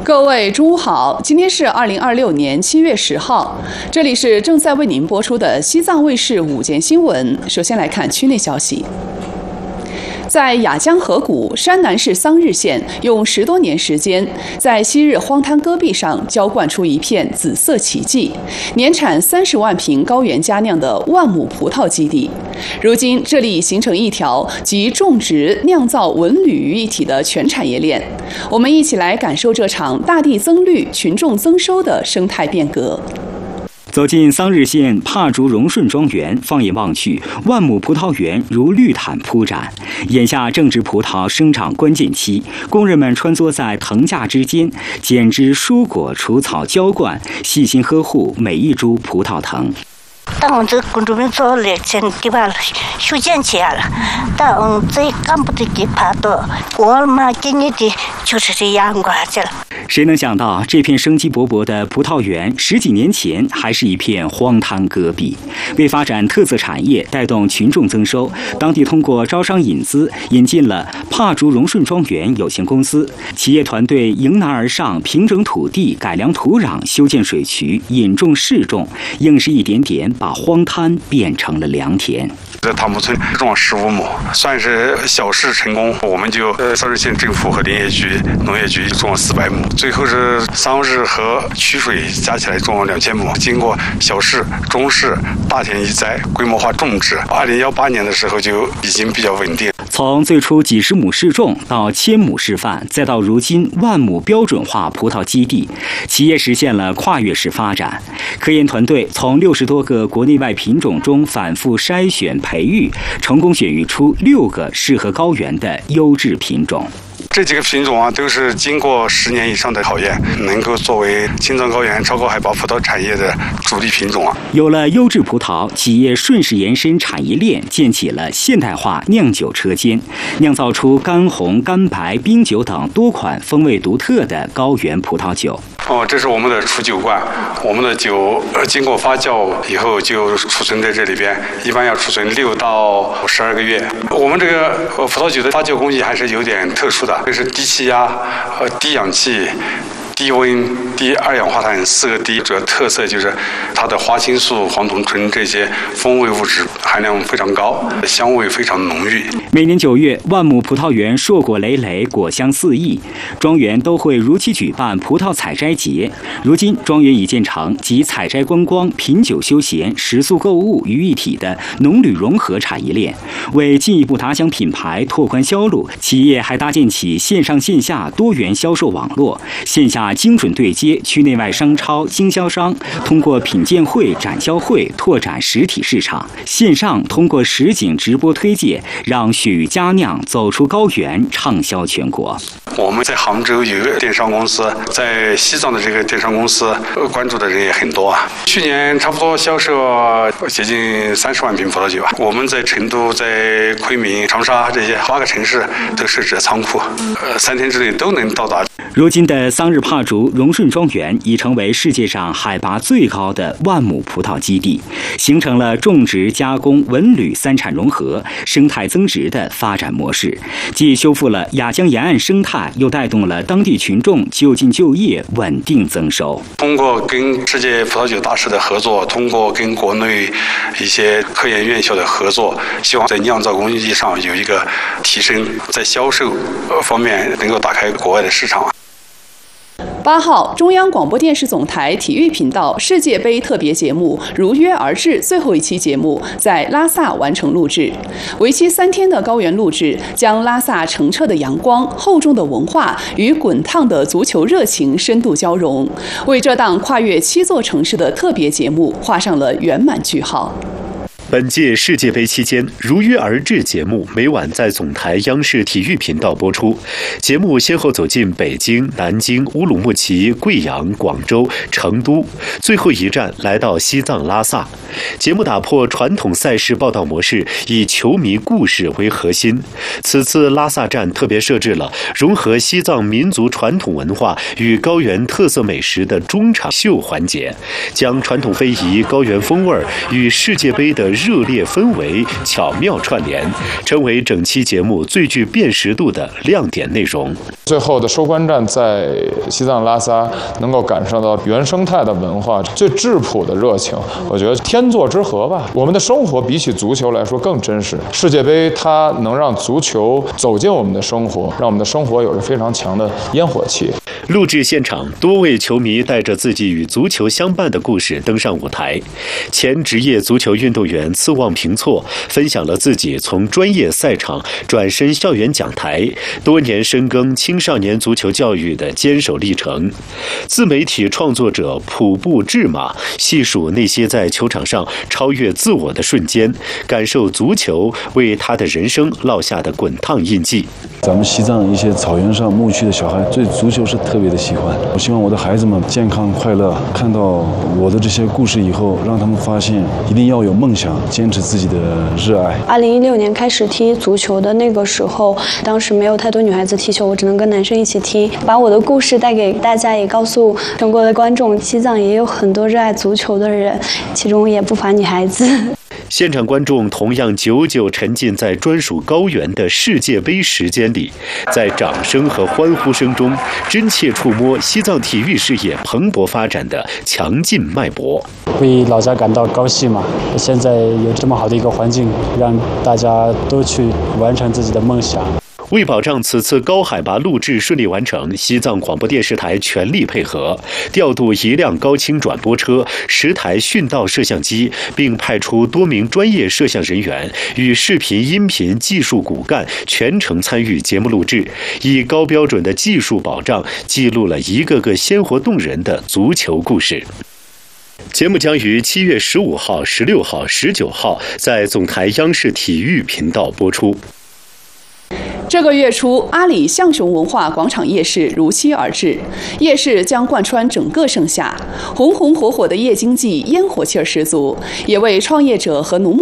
各位中午好，今天是2026年7月10号，这里是正在为您播出的西藏卫视午间新闻。首先来看区内消息。在雅江河谷山南市桑日县，用10多年时间，在昔日荒滩戈壁上浇灌出一片紫色奇迹，年产30万瓶高原佳酿的万亩葡萄基地。如今，这里已形成一条集种植、酿造、文旅于一体的全产业链。我们一起来感受这场大地增绿、群众增收的生态变革。 走进桑日县帕竹荣顺庄园，放眼望去，万亩葡萄园如绿毯铺展。眼下正值葡萄生长关键期，工人们穿梭在藤架之间，剪枝、疏果、除草、浇灌，细心呵护每一株葡萄藤。 当这工作们做了，先给把修建起来了。当这干部的给爬到，我嘛给你的就是这阳光去了。 谁能想到，这片生机勃勃的葡萄园10几年前还是一片荒滩戈壁？为发展特色产业，带动群众增收，当地通过招商引资，引进了帕竹荣顺庄园有限公司。企业团队迎难而上，平整土地、改良土壤、修建水渠、引种试种，硬是一点点把荒滩变成了良田。 在塔木村种了15亩，算是小试成功。我们就桑日县政府和林业局、农业局种了400亩，最后是桑日和曲水加起来种了2000亩。经过小试、中试、大田一栽，规模化种植，2018年的时候就已经比较稳定。 从最初几十亩试种到1000亩示范，再到如今万亩标准化葡萄基地，企业实现了跨越式发展。科研团队从60多个国内外品种中反复筛选培育，成功选育出6个适合高原的优质品种。 这几个品种都是经过10年以上的考验，能够作为青藏高原超高海拔葡萄产业的主力品种。 有了优质葡萄，企业顺势延伸产业链，建起了现代化酿酒车间，酿造出干红、干白、冰酒等多款风味独特的高原葡萄酒。 这是我们的储酒罐，我们的酒经过发酵以后就储存在这里边，一般要储存6到12个月。我们这个葡萄酒的发酵工艺还是有点特殊的，这是低气压、低氧气、低温、低二氧化碳4个低，主要特色就是它的花青素、黄酮醇这些风味物质含量非常高，香味非常浓郁。 每年9月，万亩葡萄园硕果累累，果香四溢，庄园都会如期举办葡萄采摘节。如今，庄园已建成集采摘观光、品酒休闲、食宿购物于一体的农旅融合产业链。为进一步打响品牌、拓宽销路，企业还搭建起线上线下多元销售网络，线下精准对接区内外商超、经销商，通过品鉴会、展销会拓展实体市场；线上通过实景直播推介，让雪域佳酿走出高原，畅销全国。 我们在杭州有一个电商公司，在西藏的这个电商公司关注的人也很多啊。去年差不多销售接近30万瓶葡萄酒吧。我们在成都、在昆明、长沙这些8个城市都设置了仓库，3天之内都能到达。 如今的桑日帕竹荣顺庄园已成为世界上海拔最高的万亩葡萄基地，形成了种植、加工、文旅3产融合、生态增值的发展模式，既修复了雅江沿岸生态，又带动了当地群众就近就业、稳定增收。 通过跟世界葡萄酒大师的合作，通过跟国内一些科研院校的合作，希望在酿造工艺上有一个提升，在销售方面能够打开国外的市场。 8号，中央广播电视总台体育频道世界杯特别节目《如约而至》最后一期节目在拉萨完成录制。为期3天的高原录制，将拉萨澄澈的阳光、厚重的文化与滚烫的足球热情深度交融，为这档跨越7座城市的特别节目画上了圆满句号。 本届世界杯期间，《如约而至》节目每晚在总台央视体育频道播出。节目先后走进北京、南京、乌鲁木齐、贵阳、广州、成都，最后一站来到西藏拉萨。节目打破传统赛事报道模式，以球迷故事为核心。此次拉萨站特别设置了融合西藏民族传统文化与高原特色美食的中场秀环节，将传统非遗、高原风味与世界杯的热烈氛围巧妙串联，成为整期节目最具辨识度的亮点内容。 最后的收官站在西藏拉萨，能够感受到原生态的文化最质朴的热情，我觉得天作之合吧。我们的生活比起足球来说更真实，世界杯它能让足球走进我们的生活，让我们的生活有着非常强的烟火气。 录制现场，多位球迷带着自己与足球相伴的故事登上舞台。前职业足球运动员次望平措分享了自己从专业赛场转身校园讲台，多年深耕青少年足球教育的坚守历程。自媒体创作者普布智马细数那些在球场上超越自我的瞬间，感受足球为他的人生烙下的滚烫印记。 咱们西藏一些草原上牧区的小孩对足球是特别的喜欢，我希望我的孩子们健康快乐，看到我的这些故事以后，让他们发现一定要有梦想，坚持自己的热爱。 2016年开始踢足球的那个时候，当时没有太多女孩子踢球，我只能跟男生一起踢，把我的故事带给大家，也告诉全国的观众，西藏也有很多热爱足球的人，其中也不乏女孩子。 现场观众同样久久沉浸在专属高原的世界杯时间里，在掌声和欢呼声中，真切触摸西藏体育事业蓬勃发展的强劲脉搏。 为老家感到高兴嘛，现在有这么好的一个环境，让大家都去完成自己的梦想。 为保障此次高海拔录制顺利完成，西藏广播电视台全力配合，调度1辆高清转播车、10台训道摄像机，并派出多名专业摄像人员与视频、音频技术骨干全程参与节目录制，以高标准的技术保障，记录了一个个鲜活动人的足球故事。节目将于7月15号、16号、19号在总台央视体育频道播出。 这个月初，阿里象雄文化广场夜市如期而至，夜市将贯穿整个盛夏，红红火火的夜经济烟火气儿十足，也为创业者和农牧